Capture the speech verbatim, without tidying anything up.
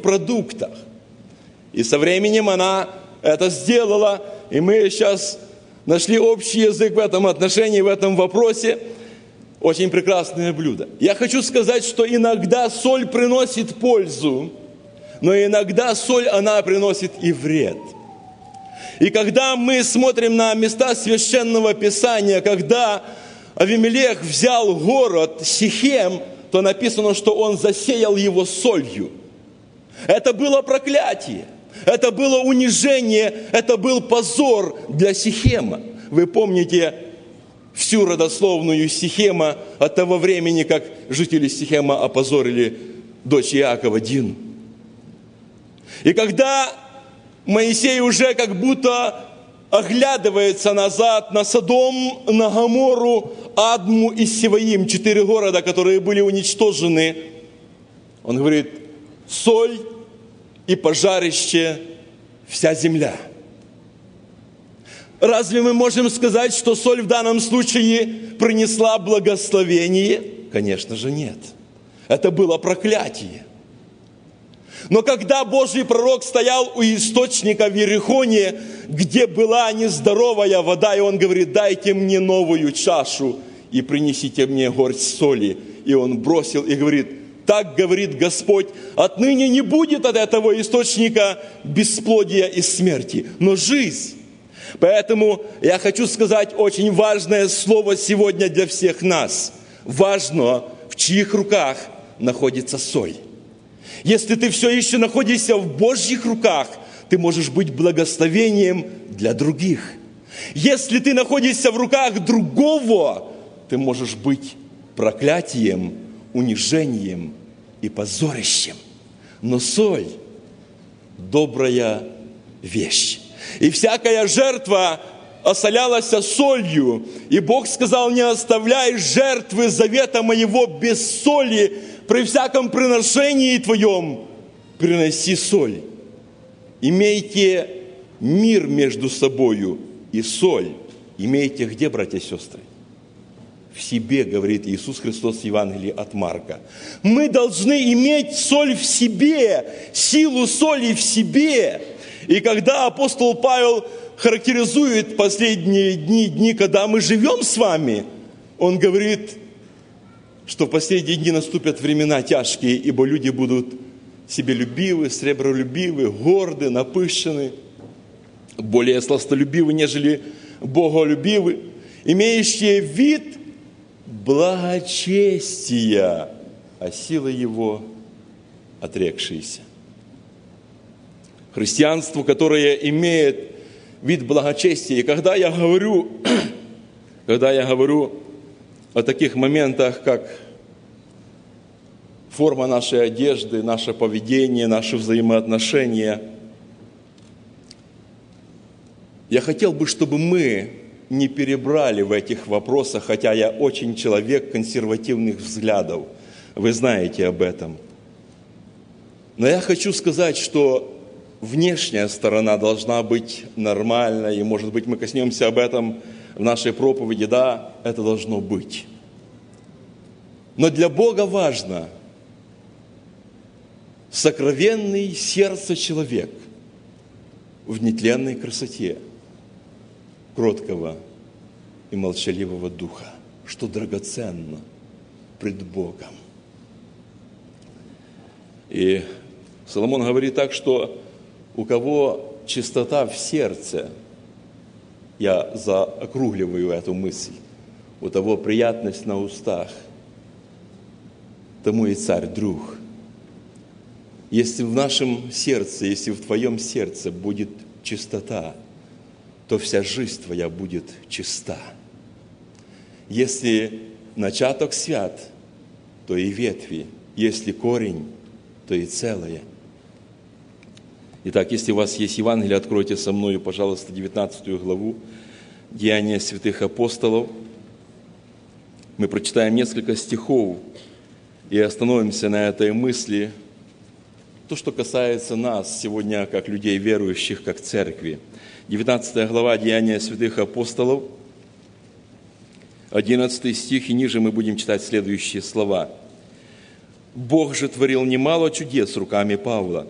в продуктах. И со временем она это сделала, и мы сейчас нашли общий язык в этом отношении, в этом вопросе. Очень прекрасное блюдо. Я хочу сказать, что иногда соль приносит пользу, но иногда соль, она приносит и вред. И когда мы смотрим на места Священного Писания, когда Авимелех взял город Сихем, то написано, что он засеял его солью. Это было проклятие, это было унижение, это был позор для Сихема. Вы помните всю родословную Сихема от того времени, как жители Сихема опозорили дочь Иакова Дину. И когда Моисей уже как будто оглядывается назад на Содом, на Гоморру, Адму и Севаим, четыре города, которые были уничтожены, он говорит: соль и пожарище вся земля. Разве мы можем сказать, что соль в данном случае принесла благословение? Конечно же нет. Это было проклятие. Но когда Божий пророк стоял у источника в Иерихоне, где была нездоровая вода, и он говорит: дайте мне новую чашу и принесите мне горсть соли. И он бросил и говорит: так говорит Господь, отныне не будет от этого источника бесплодия и смерти, но жизнь. Поэтому я хочу сказать очень важное слово сегодня для всех нас. Важно, в чьих руках находится соль. Если ты все еще находишься в Божьих руках, ты можешь быть благословением для других. Если ты находишься в руках другого, ты можешь быть проклятием, унижением и позорищем. Но соль – добрая вещь. И всякая жертва осолялась солью. И Бог сказал: не оставляй жертвы завета моего без соли. При всяком приношении твоем приноси соль. Имейте мир между собою и соль. Имейте где, братья и сестры? В себе, говорит Иисус Христос в Евангелии от Марка. Мы должны иметь соль в себе, силу соли в себе. И когда апостол Павел характеризует последние дни, дни, когда мы живем с вами, он говорит, что в последние дни наступят времена тяжкие, ибо люди будут себелюбивы, сребролюбивы, горды, напыщены, более сластолюбивы, нежели боголюбивы, имеющие вид благочестия, а сила его отрекшиеся. Христианство, которое имеет вид благочестия. И когда я говорю, когда я говорю о таких моментах, как форма нашей одежды, наше поведение, наши взаимоотношения, я хотел бы, чтобы мы не перебрали в этих вопросах, хотя я очень человек консервативных взглядов. Вы знаете об этом. Но я хочу сказать, что внешняя сторона должна быть нормальной, и, может быть, мы коснемся об этом в нашей проповеди. Да, это должно быть. Но для Бога важно сокровенный сердце человек в нетленной красоте кроткого и молчаливого духа, что драгоценно пред Богом. И Соломон говорит так, что у кого чистота в сердце, я заокругливаю эту мысль, у того приятность на устах, тому и царь друг. Если в нашем сердце, если в твоем сердце будет чистота, то вся жизнь твоя будет чиста. Если начаток свят, то и ветви. Если корень, то и целое. Итак, если у вас есть Евангелие, откройте со мною, пожалуйста, девятнадцатую главу Деяния святых апостолов. Мы прочитаем несколько стихов и остановимся на этой мысли. То, что касается нас сегодня, как людей верующих, как церкви. девятнадцатая глава Деяния святых апостолов, одиннадцатый стих, и ниже мы будем читать следующие слова. «Бог же творил немало чудес руками Павла,